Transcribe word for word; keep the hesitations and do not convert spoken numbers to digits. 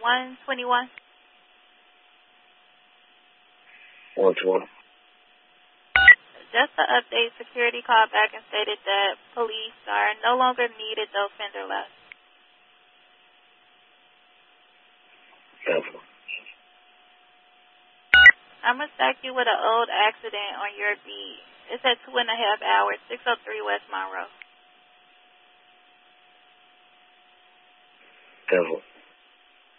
one twenty-one. one twenty. Just to update, security called back and stated that police are no longer needed, though Fender left. Careful. I'm going to stack you with an old accident on your beat. It's at two and a half hours, six oh three West Monroe. Careful.